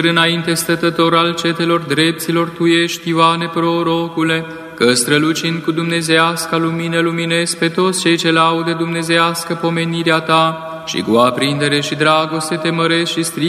Înainte stătător al cetelor drepților tu ești, Ioane prorocule, că strălucind cu dumnezeiasca lumină luminezi pe toți cei ce laudă dumnezeiască pomenirea ta și cu aprindere și dragoste te mărești și strig